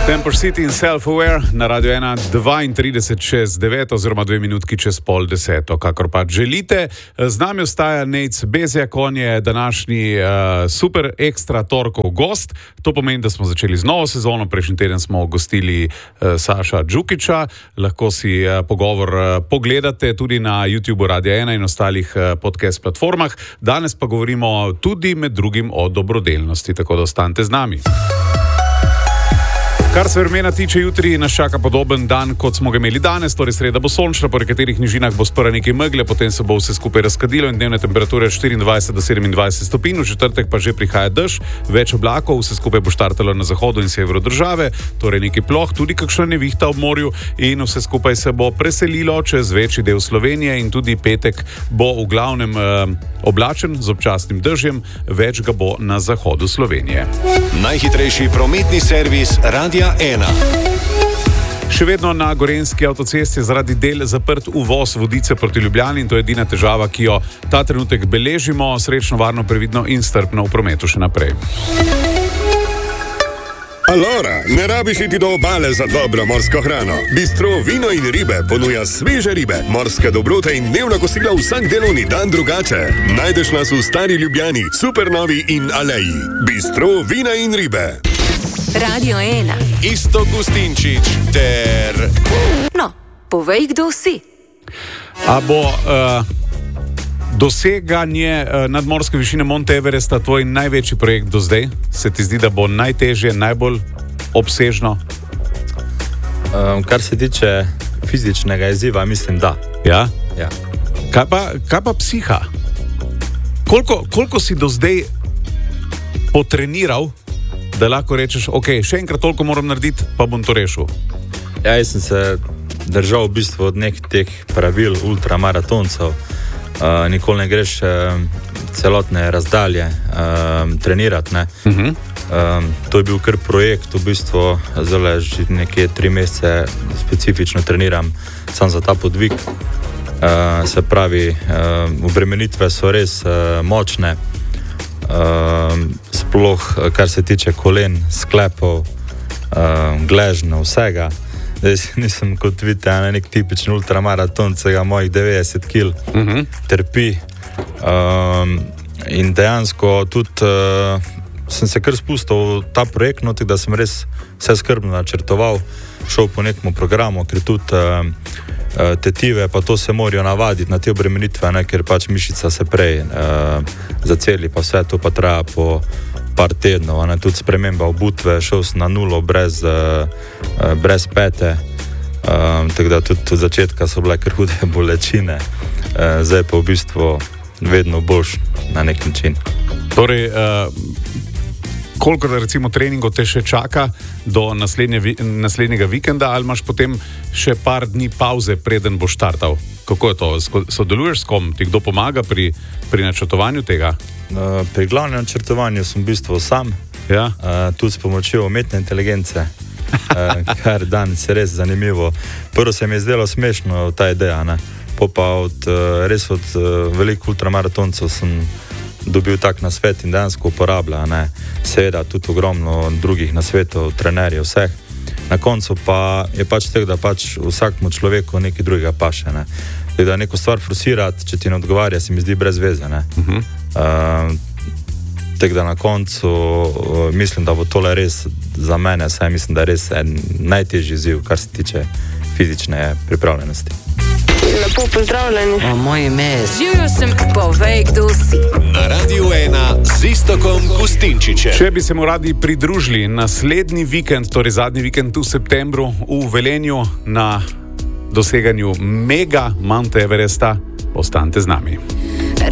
Temper City in Self-Aware na Radio 1, 32:06 oziroma 2 minutki čez pol 10, kakor pa želite. Z nami ostaja Nejc Bezjak, on je današnji super ekstra torkov gost. To pomeni, da smo začeli z novo sezono. Prejšnji teden smo gostili Saša Džukića. Lahko si pogovor pogledate tudi na YouTubeu Radio 1 in ostalih podcast platformah. Danes pa govorimo tudi med drugim o dobrodelnosti, tako da ostanite z nami. Kar se vremena tiče, jutri nas čaka podoben dan, kot smo ga imeli danes, torej sreda bo sončna, po nekaterih nižinah bo sprva nekaj megle, potem se bo vse skupaj razkadilo in dnevne temperature 24 do 27 stopinj, v četrtek pa že prihaja dež, več oblakov, vse skupaj bo štartalo na zahodu in severu države, torej nekaj ploh, tudi kakšna nevihta ob morju in vse skupaj se bo preselilo čez večji del Slovenije in tudi petek bo v glavnem oblačen z občasnim dežjem, več ga bo na zahodu Slovenije. Najhitrejši prometni servis Radia 1. Še vedno na Gorenjski avtocesti zaradi del zaprt uvoz Vodice proti Ljubljani in to je edina težava, ki jo ta trenutek beležimo. Srečno, varno, previdno in strpno v prometu še naprej. Alora, ne rabiš iti do obale za dobro morsko hrano. Bistro Vino in ribe ponuja sveže ribe, morske dobrote in dnevna kosila vsak delovni dan drugače. Najdeš nas v Stari Ljubljani, Supernovi in Aleji. Bistro Vina in ribe. Radio 1. Isto Gustinčič ter... No, povej, kdo si. A bo doseganje nadmorske višine Monte Everesta tvoj največji projekt do zdaj? Se ti zdi, da bo najtežje, najbolj obsežno? Kar se tiče fizičnega izziva, mislim, da. Ja? Ja. Kaj pa psiha? Koliko si do zdaj potreniral, da lahko rečeš, ok, še enkrat toliko moram narediti, pa bom to rešil? Ja, jaz sem se držal v bistvu od nekih teh pravil ultramaratoncev. Nikoli ne greš celotne razdalje trenirati, ne. To je bil kar projekt, v bistvu zelo že nekje 3 mesece specifično treniram sam za ta podvig. Se pravi, obremenitve so res močne. Sploh kar se tiče kolen, sklepov, gležnja, vsega. Zdaj nisem, kot vidite, nek tipični ultramaraton, vsega mojih 90 kg trpi. In dejansko tudi sem se kar spustil v ta projekt, da sem res vse skrbno načrtoval, šel po nekom programu, ker tudi tetive, pa to se morajo navaditi na te obremenitve, ne, ker pač mišica se prej zaceli, pa vse to pa traja po par tednov, ne, tudi sprememba obutve, šel sem na nulo brez pete, tako da tudi od začetka so bile kar hude bolečine, zdaj pa v bistvu vedno boljš na nek način. Torej, koliko recimo treningov te še čaka do naslednjega vikenda, ali imaš potem še par dni pauze, preden boš štartal? Kako je to? Sodeluješ s kom? Ti kdo pomaga pri načrtovanju tega? Pri glavnem načrtovanju sem v bistvu sam, ja. Tudi s pomočjo umetne inteligence, kar danes je res zanimivo. Prvo se mi je zdelo smešno ta ideja, ne? Pa od veliko ultramaratoncev sem dobil tak nasvet in dejansko uporablja, ne. Seveda tudi ogromno drugih nasvetov, trenerjev, vseh. Na koncu pa je pač tako, da pač vsakmu človeku nekaj drugega paše, ne. Da neko stvar forsirati, če ti ne odgovarja, se mi zdi brez veze, ne. Tako da na koncu mislim, da bo tole res za mene, saj mislim, da je res najtežji izziv, kar se tiče fizične pripravljenosti. Lepo pozdravljeni. Moje ime je Živjo sem, povej, kdo si. Na Radiu 1 z Istokom Gustinčičem. Če bi se mu radi pridružili naslednji vikend, torej zadnji vikend v septembru v Velenju na doseganju mega Monte Everesta, ostanite z nami.